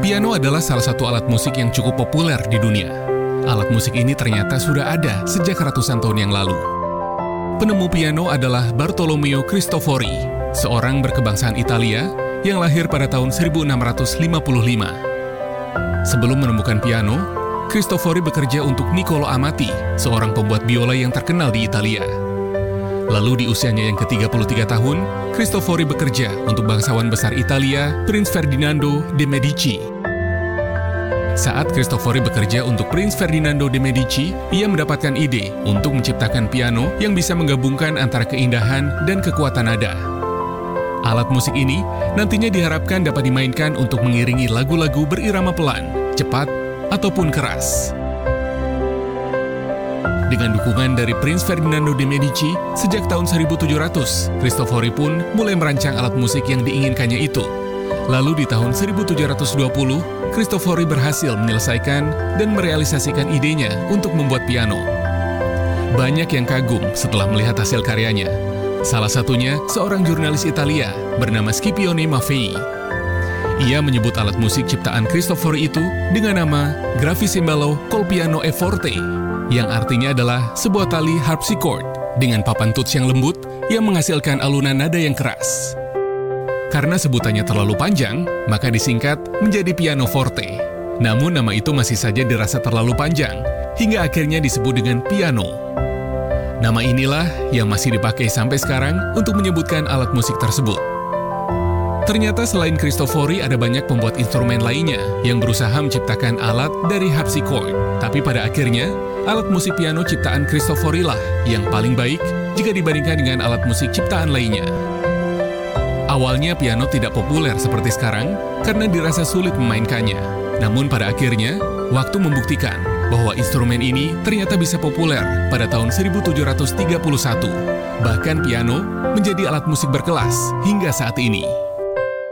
Piano adalah salah satu alat musik yang cukup populer di dunia. Alat musik ini ternyata sudah ada sejak ratusan tahun yang lalu. Penemu piano adalah Bartolomeo Cristofori, seorang berkebangsaan Italia yang lahir pada tahun 1655. Sebelum menemukan piano, Cristofori bekerja untuk Niccolò Amati, seorang pembuat biola yang terkenal di Italia. Lalu di usianya yang ke-33 tahun, Cristofori bekerja untuk bangsawan besar Italia, Prince Ferdinando de' Medici. Saat Cristofori bekerja untuk Prince Ferdinando de' Medici, ia mendapatkan ide untuk menciptakan piano yang bisa menggabungkan antara keindahan dan kekuatan nada. Alat musik ini nantinya diharapkan dapat dimainkan untuk mengiringi lagu-lagu berirama pelan, cepat, ataupun keras. Dengan dukungan dari Prince Ferdinando de' Medici, sejak tahun 1700, Cristofori pun mulai merancang alat musik yang diinginkannya itu. Lalu di tahun 1720, Cristofori berhasil menyelesaikan dan merealisasikan idenya untuk membuat piano. Banyak yang kagum setelah melihat hasil karyanya. Salah satunya seorang jurnalis Italia bernama Scipione Maffei. Ia menyebut alat musik ciptaan Cristofori itu dengan nama Gravicembalo col piano e forte, yang artinya adalah sebuah tali harpsichord dengan papan tuts yang lembut yang menghasilkan alunan nada yang keras. Karena sebutannya terlalu panjang, maka disingkat menjadi piano forte. Namun nama itu masih saja dirasa terlalu panjang, hingga akhirnya disebut dengan piano. Nama inilah yang masih dipakai sampai sekarang untuk menyebutkan alat musik tersebut. Ternyata selain Cristofori ada banyak pembuat instrumen lainnya yang berusaha menciptakan alat dari harpsichord. Tapi pada akhirnya, alat musik piano ciptaan Cristofori lah yang paling baik jika dibandingkan dengan alat musik ciptaan lainnya. Awalnya piano tidak populer seperti sekarang karena dirasa sulit memainkannya. Namun pada akhirnya, waktu membuktikan bahwa instrumen ini ternyata bisa populer pada tahun 1731. Bahkan piano menjadi alat musik berkelas hingga saat ini.